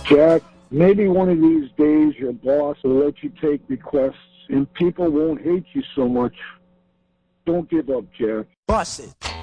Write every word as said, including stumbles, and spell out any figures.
Jack, maybe one of these days your boss will let you take requests and people won't hate you so much. Don't give up, Jack. Bust it.